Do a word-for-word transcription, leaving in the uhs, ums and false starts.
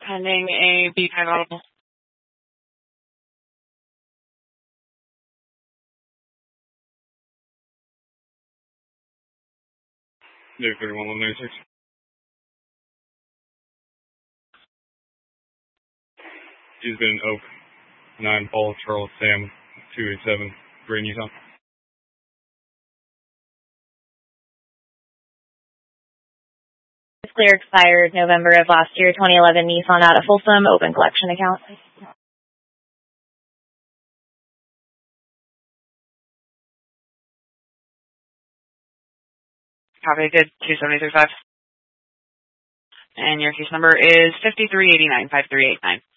Pending a B five audible. Dave thirty-one, one ninety-six. He's been in Oak, nine Paul, Charles, Sam, two eighty-seven, Gray Nissan. Clear expired November of last year, twenty eleven Nissan out of Folsom, open collection account. Copy, good, two seventy-three five. And your case number is five three eight nine, five three eight nine.